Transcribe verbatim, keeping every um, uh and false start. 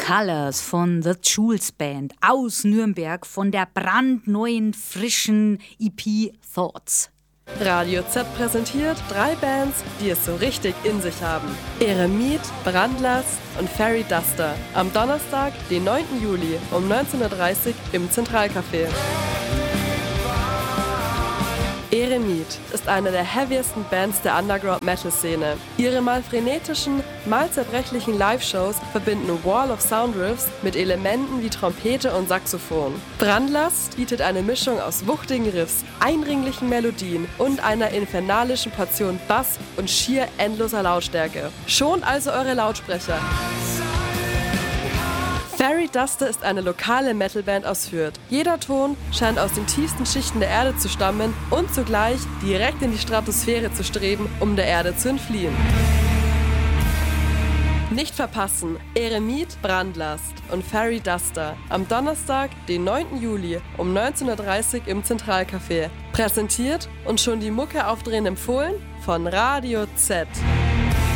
Colors von The Jules Band aus Nürnberg von der brandneuen, frischen E P Thoughts. Radio Z präsentiert drei Bands, die es so richtig in sich haben. Eremit, Brandlast und Fairy Duster. Am Donnerstag, den neunten Juli um neunzehn Uhr dreißig im Zentralcafé. Eremit ist eine der heaviesten Bands der Underground-Metal-Szene. Ihre mal frenetischen, mal zerbrechlichen Live-Shows verbinden Wall of Sound Riffs mit Elementen wie Trompete und Saxophon. Brandlast bietet eine Mischung aus wuchtigen Riffs, eindringlichen Melodien und einer infernalischen Portion Bass und schier endloser Lautstärke. Schont also eure Lautsprecher! Fairy Duster ist eine lokale Metalband aus Fürth. Jeder Ton scheint aus den tiefsten Schichten der Erde zu stammen und zugleich direkt in die Stratosphäre zu streben, um der Erde zu entfliehen. Nicht verpassen: Eremit, Brandlast und Fairy Duster am Donnerstag, den neunten Juli um neunzehn Uhr dreißig im Zentralcafé. Präsentiert und schon die Mucke aufdrehen empfohlen von Radio Z.